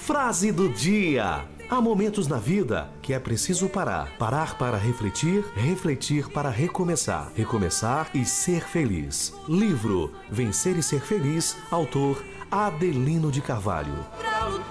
Frase do dia. Há momentos na vida que é preciso parar. Parar para refletir, refletir para recomeçar. Recomeçar e ser feliz. Livro Vencer e Ser Feliz, autor Adelino de Carvalho.